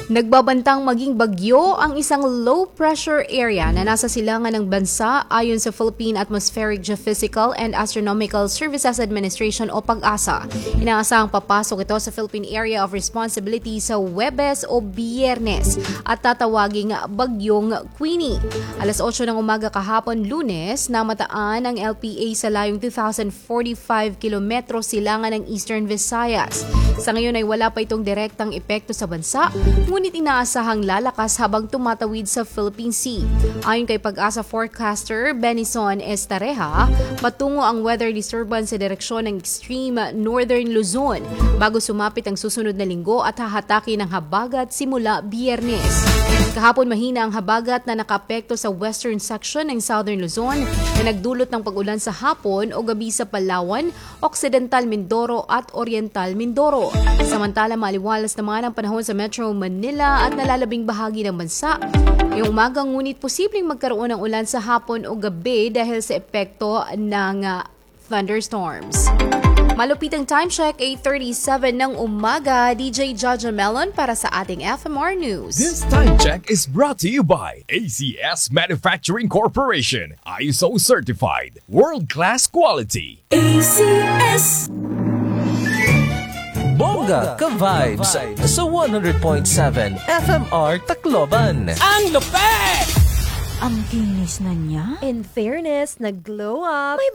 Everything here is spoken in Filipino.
Nagbabantang maging bagyo ang isang low-pressure area na nasa silangan ng bansa ayon sa Philippine Atmospheric Geophysical and Astronomical Services Administration o PAGASA. Inaasahang papasok ito sa Philippine Area of Responsibility sa Huwebes o Biyernes at tatawaging bagyong Queenie. Alas 8 ng umaga kahapon Lunes, namataan ang LPA sa layong 2,045 kilometro silangan ng Eastern Visayas. Sa ngayon ay wala pa itong direktang epekto sa bansa, ngunit inaasahang lalakas habang tumatawid sa Philippine Sea. Ayon kay PAGASA forecaster Benison Estareja, patungo ang weather disturbance sa direksyon ng extreme northern Luzon bago sumapit ang susunod na linggo at hahatake ng habagat simula Biyernes. Kahapon mahina ang habagat na nakapekto sa western section ng southern Luzon na nagdulot ng pag-ulan sa hapon o gabi sa Palawan, Occidental Mindoro at Oriental Mindoro. Samantala maliwalas naman ang panahon sa Metro Manila at nalalabing bahagi ng bansa. Ngayong umaga ngunit posibleng magkaroon ng ulan sa hapon o gabi dahil sa epekto ng thunderstorms. Malupit ang time check, 8:37 ng umaga. DJ Jaja Melon para sa ating FMR News. This time check is brought to you by ACS Manufacturing Corporation. ISO certified. World-class quality. ACS. Bongga ka-vibes sa 100.7 FMR Tacloban. Ang lupet! Ang kinis na niya. In fairness, nag-glow up. May